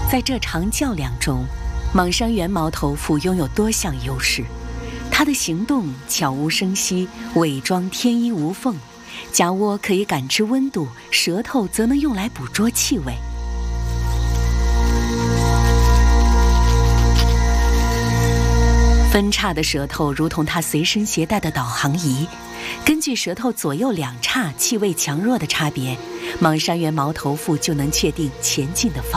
在这场较量中，蟒山猿猫头蝠拥有多项优势。它的行动悄无声息，伪装天衣无缝，假窝可以感知温度，舌头则能用来捕捉气味。分叉的舌头如同它随身携带的导航仪，根据舌头左右两叉气味强弱的差别，蟒山猿猫头蝠就能确定前进的方向。